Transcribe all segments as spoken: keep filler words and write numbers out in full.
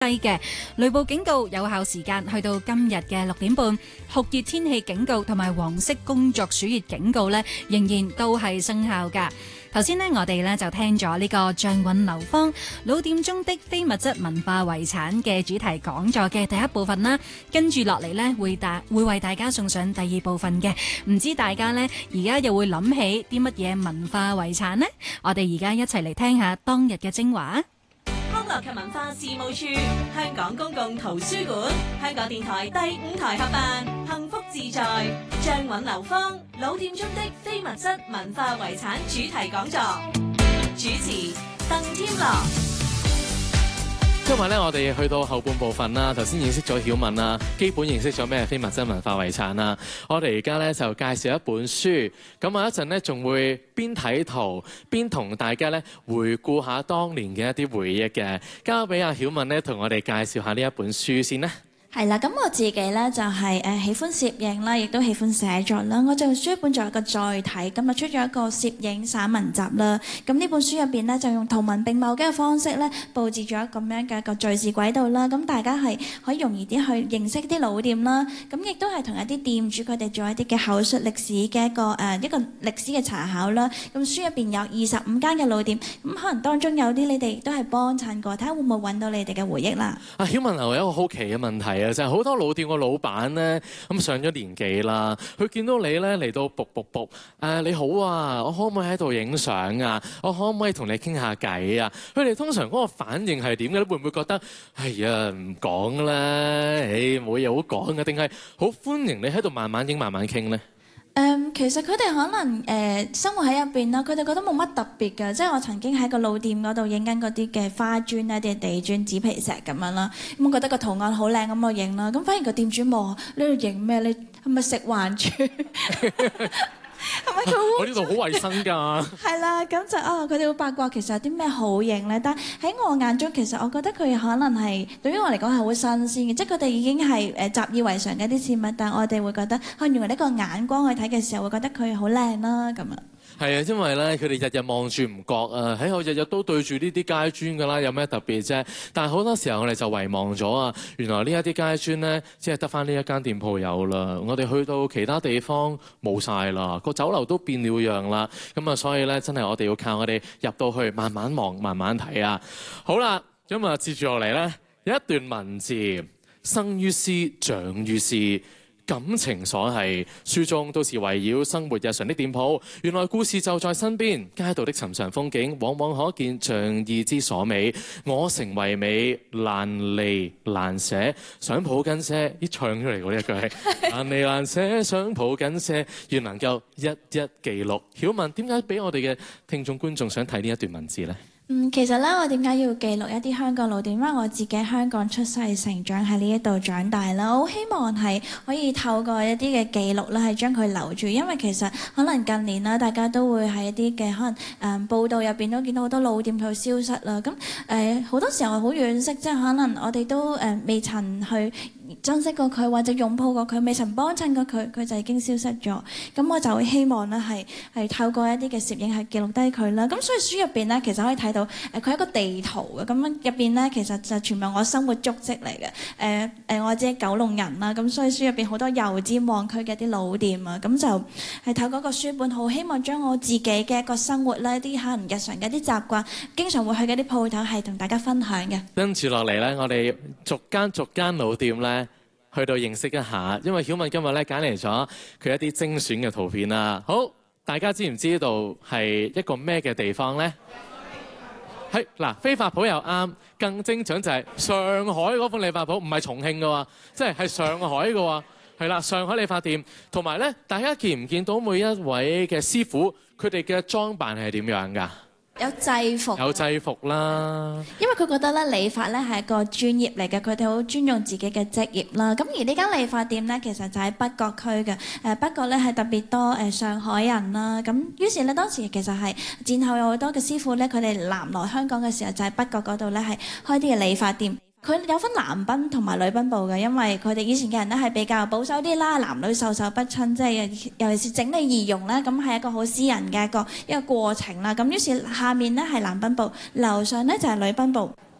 低嘅雷暴警告有效時間去到今日嘅六點半，酷熱天氣警告同埋黃色工作暑熱警告呢，仍然都係生效噶。頭先呢，我哋呢就聽咗呢個象韻流芳老店中的非物質文化遺產嘅主題講座嘅第一部分啦，跟住落嚟呢，會大會為大家送上第二部分嘅，唔知大家呢，而家又會諗起啲乜嘢文化遺產呢？我哋而家一齊嚟聽下當日嘅精華。 康樂及文化事務處、香港公共圖書館、香港電台第五台合辦《幸福自在》象韻流芳老店中的非物質文化遺產主題講座，主持鄧添樂。 今日咧，我哋去到後半部分啦。頭先認識咗曉敏啦，基本認識咗咩非物質文化遺產啦。我哋而家咧就介紹一本書，咁啊一陣咧仲會邊睇圖邊同大家咧回顧下當年嘅一啲回憶嘅。交俾阿曉敏咧，同我哋介紹下呢一本書先啦。 係啦，咁我自己咧就係、是、誒、呃、喜歡攝影啦，亦都喜歡寫作啦。我就書本做一個載體，咁啊出咗一個攝影散文集啦。咁呢本書入邊咧就用圖文並茂嘅方式咧佈置咗咁樣嘅一個敘事軌道啦。咁大家係可以容易啲去認識啲老店啦。咁亦都係同一啲店主佢哋做一啲嘅口述歷史嘅一個誒、呃、一個歷史嘅查考啦。咁書入邊有二十五間嘅老店，咁可能當中有啲你哋都係幫襯過，睇下會唔會揾到你哋嘅回憶啦。 啊，曉敏有一個好奇嘅問題。就係、是、好多老店個老闆咧，咁上咗年紀啦，佢見到你咧嚟到卜卜卜，誒你好啊，我可唔可以喺度影相啊？我可唔可以同你傾下偈啊？佢哋通常嗰個反應係點嘅咧？會唔會覺得哎呀唔講啦，誒冇嘢好講嘅，定係好歡迎你喺度慢慢影慢慢傾咧？ 誒、嗯，其實佢哋可能誒、呃、生活喺入邊啦，佢哋覺得冇乜特別嘅，即係我曾經喺個老店嗰度影緊嗰啲嘅花磚啊、啲地磚、紙皮石咁樣啦，咁我覺得個圖案好靚，咁我影啦，咁反而個店主望呢度影咩？你係咪食環署？係咪佢我呢度好衞生㗎。 係啦，咁就啊，佢哋會八卦其實有啲咩好影咧？但喺我眼中，其實我覺得佢可能係對於我嚟講係好新鮮嘅，即係佢哋已經係誒習以為常嘅一啲事物，但係我哋會覺得可能用呢個眼光去睇嘅時候，會覺得佢好靚啦咁啊。 係啊，因為咧佢哋日日望住唔覺啊，喺我日日都對住呢啲街磚㗎啦，有咩特別啫？但係好多時候我哋就遺忘咗啊，原來呢一啲街磚咧，只係得返呢一間店鋪有啦。我哋去到其他地方冇晒啦，個酒樓都變了樣啦。咁啊，所以咧真係我哋要靠我哋入到去慢慢望、慢慢睇啊。好啦，咁啊接住落嚟咧有一段文字，生於斯，長於斯。感情所係，書中都是圍繞生活日常的店鋪，原來故事就在身邊，街道的尋常風景往往可見仗義之所美。我成為美，難離難捨，想抱緊些，咦唱出嚟嗰一句係難離難捨，想抱緊些，願能夠一一記錄。曉敏，點解俾我哋嘅聽眾觀眾想睇呢一段文字呢？ 嗯，其實咧，我點解要記錄一啲香港老店？因為我自己喺香港出世、成長喺呢一度長大啦，我好希望係可以透過一啲嘅記錄咧，係將佢留住。因為其實可能近年啦，大家都會喺一啲嘅可能誒、呃、報道入邊都見到好多老店佢消失啦。咁誒好多時候好惋惜，即係可能我哋都誒、呃、未曾去珍惜過佢，或者擁抱過佢，未曾幫襯過佢，佢就已經消失咗。咁我就會希望咧係係透過一啲嘅攝影係記錄低佢啦。咁所以書入邊咧，其實可以睇到。誒佢係一個地圖嘅，咁樣入邊咧其實就全部我生活足跡嚟嘅。誒、呃、誒我自己九龍人啦，咁所以書入邊好多油尖旺區嘅啲老店啊，咁就係透過個書本，好希望將我自己嘅一個生活咧，啲可能日常嘅啲習慣，經常會去嘅啲鋪頭係同大家分享嘅。 跟住落嚟咧，我哋逐間逐間老店咧去到認識一下，因為曉敏今日咧揀嚟咗佢一啲精選嘅圖片啦。好，大家知唔知道係一個咩嘅地方咧？係嗱，飛髮鋪又啱，更精準就係上海嗰款理髮鋪，唔係重慶嘅喎，即係係上海嘅喎，係啦，上海理髮店。同埋咧，大家見唔見到每一位嘅師傅，佢哋嘅裝扮係點樣㗎？ 有制服， 有制服啦。 因為佢覺得咧理髮咧係一個專業嚟嘅，佢哋好尊重自己嘅職業啦。咁而呢間理髮店咧，其實就喺北角區嘅。誒北角咧係特別多誒上海人啦。咁於是咧當時其實係戰後有好多嘅師傅咧，佢哋南來香港嘅時候就喺北角嗰度咧係開啲嘅理髮店。佢有分男賓同埋女賓部嘅，因為佢哋以前嘅人咧係比較保守啲啦，男女授受不親，即係尤其是整理儀容咧，咁係一個好私人嘅一個一個過程啦。咁於是下面咧係男賓部，樓上咧就係女賓部。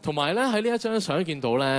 同埋咧喺呢一張相見到咧，